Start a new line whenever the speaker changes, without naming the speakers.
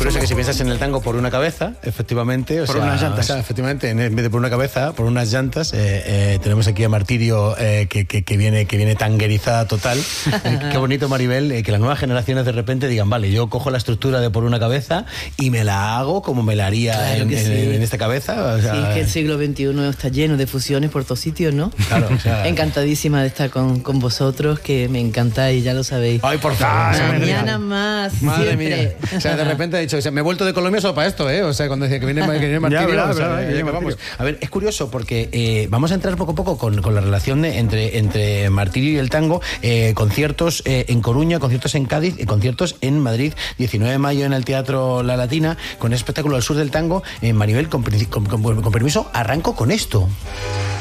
curioso que si piensas en el tango por una cabeza, efectivamente,
por unas llantas.
O sea, efectivamente, en vez de por una cabeza, por unas llantas, tenemos aquí a Martirio que viene tanguerizada total. Qué bonito, Maribel, que las nuevas generaciones de repente digan, vale, yo cojo la estructura de por una cabeza y me la hago como me la haría
claro
en esta cabeza. O sea,
sí, es que el siglo XXI está lleno de fusiones por todos sitios, ¿no?
Claro, o sea,
encantadísima de estar con vosotros, que me encantáis, ya lo sabéis.
Ay, por favor.
Mañana más,
Madre
siempre.
mía. O sea, de repente ha dicho, me he vuelto de Colombia solo para esto, ¿eh? O sea, cuando decía que viene Martirio,
verdad,
o sea,
verdad,
que
que
vamos.
A ver, es curioso porque vamos a entrar poco a poco con la relación entre Martirio y el tango, conciertos en Coruña, conciertos en Cádiz y conciertos en Madrid, 19 de mayo en el Teatro La Latina, con el espectáculo al sur del tango. Maribel, con permiso, arranco con esto.